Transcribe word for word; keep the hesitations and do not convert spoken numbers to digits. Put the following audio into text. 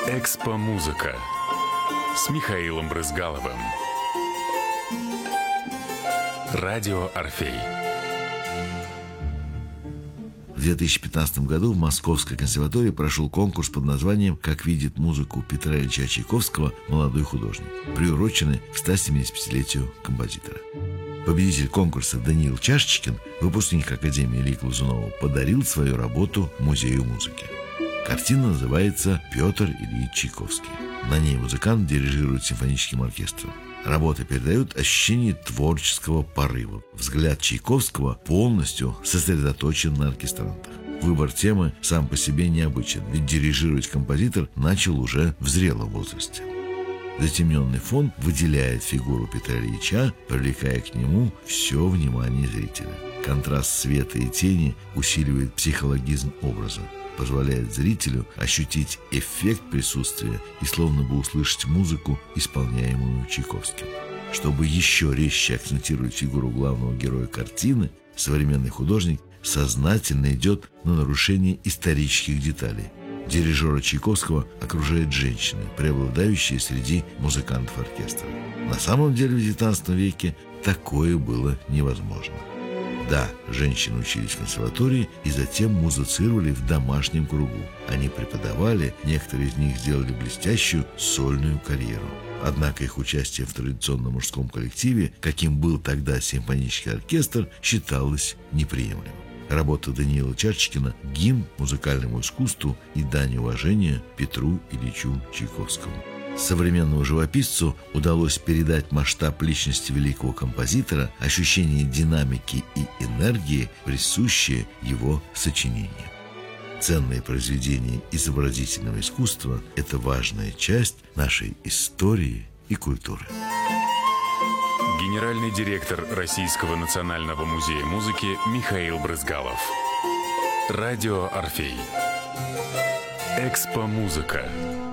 Экспо-музыка с Михаилом Брызгаловым. Радио «Орфей». В две тысячи пятнадцатом году в Московской консерватории прошел конкурс под названием «Как видит музыку Петра Ильича Чайковского молодой художник», приуроченный к ста семидесятипятилетию композитора. Победитель конкурса Даниил Чашечкин, выпускник Академии Ильи Глазунова, подарил свою работу Музею музыки. Картина называется «Петр Ильич Чайковский». На ней музыкант дирижирует симфоническим оркестром. Работа передает ощущение творческого порыва. Взгляд Чайковского полностью сосредоточен на оркестрантах. Выбор темы сам по себе необычен, ведь дирижировать композитор начал уже в зрелом возрасте. Затемненный фон выделяет фигуру Петра Ильича, привлекая к нему все внимание зрителя. Контраст света и тени усиливает психологизм образа, позволяет зрителю ощутить эффект присутствия и словно бы услышать музыку, исполняемую Чайковским. Чтобы еще резче акцентировать фигуру главного героя картины, современный художник сознательно идет на нарушение исторических деталей. Дирижера Чайковского окружает женщины, преобладающие среди музыкантов оркестра. На самом деле в девятнадцатом веке такое было невозможно. Да, женщины учились в консерватории и затем музицировали в домашнем кругу. Они преподавали, некоторые из них сделали блестящую сольную карьеру. Однако их участие в традиционном мужском коллективе, каким был тогда симфонический оркестр, считалось неприемлемым. Работа Даниила Чашечкина – гимн музыкальному искусству и дань уважения Петру Ильичу Чайковскому. Современному живописцу удалось передать масштаб личности великого композитора, ощущение динамики и энергии, присущие его сочинениям. Ценные произведения изобразительного искусства – это важная часть нашей истории и культуры. Генеральный директор Российского национального музея музыки Михаил Брызгалов. Радио «Орфей». Экспо-музыка.